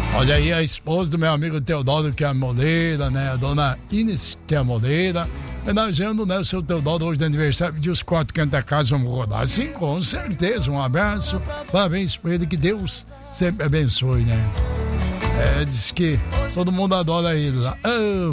Olha aí a esposa do meu amigo Teodoro, que é a Moleira, né? A dona Inês, que é a Moleira. Homenageando, né, o seu Teodoro hoje de aniversário, pediu os 4 cantos da casa, vamos rodar. Sim, com certeza. Um abraço, parabéns pra ele, que Deus sempre abençoe, né? Diz que todo mundo adora ele lá.